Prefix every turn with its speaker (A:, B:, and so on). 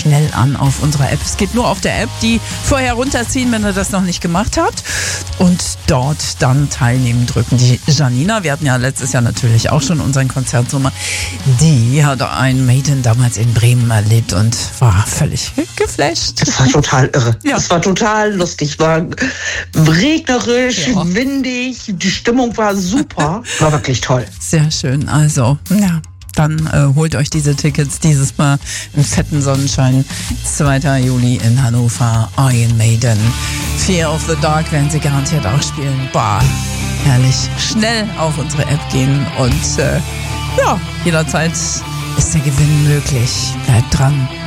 A: schnell an auf unserer App. Es geht nur auf der App, die vorher runterziehen, wenn ihr das noch nicht gemacht habt. Und dort dann teilnehmen drücken. Die Janina, wir hatten ja letztes Jahr natürlich auch schon unseren Konzertsommer, die hat ein Maiden damals in Bremen erlebt und war völlig geflasht.
B: Das war total irre.
A: Ja.
B: Das war total lustig. War regnerisch, windig, die Stimmung war super. War wirklich toll.
A: Sehr schön. Also, ja. Dann holt euch diese Tickets dieses Mal im fetten Sonnenschein. 2. Juli in Hannover, Iron Maiden. Fear of the Dark werden sie garantiert auch spielen. Boah, herrlich. Schnell auf unsere App gehen und jederzeit ist der Gewinn möglich. Bleibt dran.